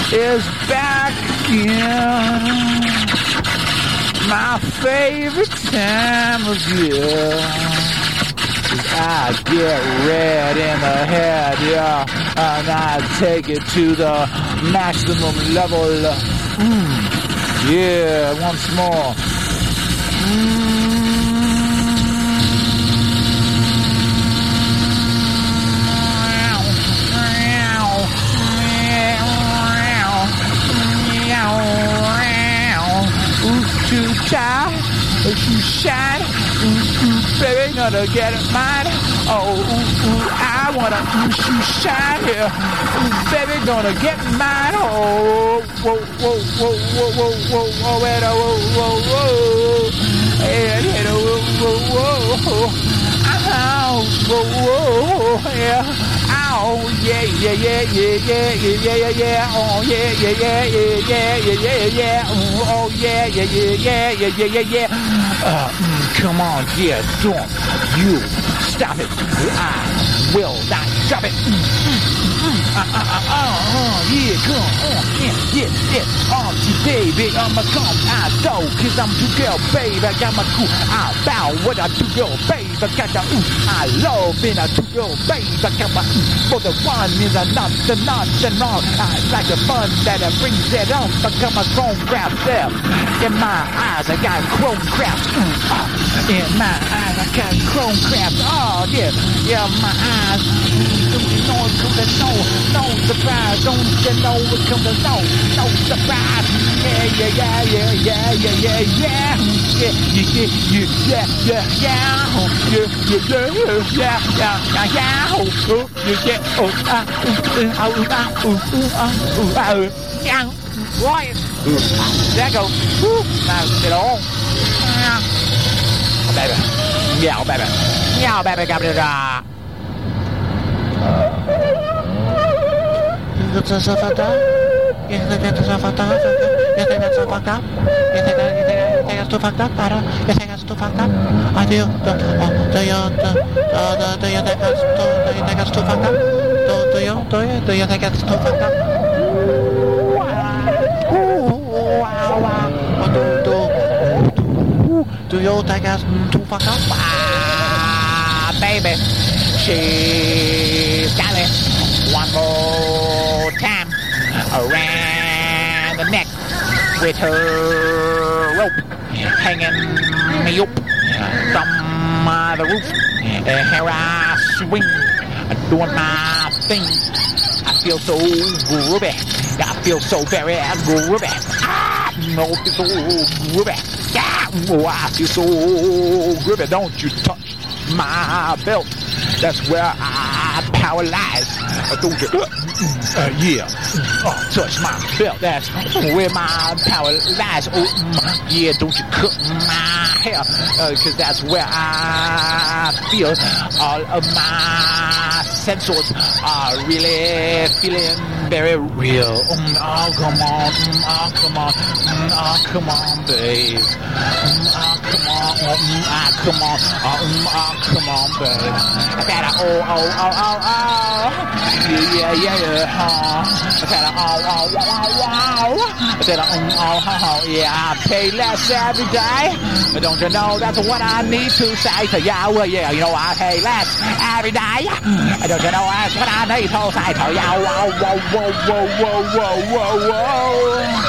is back again. My favorite time of year. I get red in the head, yeah, and I take it to the maximum level. Yeah, once more. Too tired, too shine, baby, gonna get it mine. Oh, I wanna shoot shine here, baby, gonna get mine. Oh, whoa, whoa, whoa, whoa, whoa, whoa, whoa, whoa, whoa, whoa, whoa, whoa, whoa, whoa, yeah. Oh yeah, yeah, yeah, yeah, yeah, yeah, yeah, yeah. Oh yeah, yeah, yeah, yeah, yeah, yeah, yeah, yeah. Oh yeah, yeah, yeah, yeah, yeah, yeah, yeah, yeah. Come on, yeah, don't you stop it. I will not drop it. Yeah, come on, yeah. Oh, baby, I'ma come out though, 'cause I'm too girl, babe. I got my cool. I bow what I do, girl, babe. I got the I love being a two girl, babe. I got my for the one is a not the wrong. I like the fun that it brings it on. I got my chrome crap there. In my eyes, I got chrome crap. In my eyes, I got chrome crap. Oh, yeah, my eyes. Don't you know it come to no surprise. Don't you know it come to no surprise. Right. There goes. Now get on. Baby. Yeah, baby. Yeah, baby. Got it. That's so fucked up. You think that's so fucked up? You think that's so fucked up? You think that's too fucked up? You think that's too fucked up? I do. Do you think that's too fucked up? Do you think it's too fucked up? Do you think it's too fucked up? Baby, she's got it. One more time around the neck with her rope hanging me up from the roof. Here I swing, doing my thing. I feel so groovy. I feel so very groovy. No, I feel so groovy. Yeah, oh, I feel so groovy. Don't you touch my belt. That's where I power lies. Don't you? Yeah. Touch my belt. That's where my power lies. Oh, yeah. Don't you cut my hair? 'Cause that's where I feel all of my sensors are really feeling very real. Oh, come on. Oh, come on. Oh, come on, babe. Oh, come on. Oh, come on. Oh, come on, babe. I gotta, oh. Yeah. I gotta, I said, yeah, I pay less every day. But don't you know that's what I need to say to you? Well, yeah, you know I pay less every day. Don't you know that's what I need to say to you? Whoa.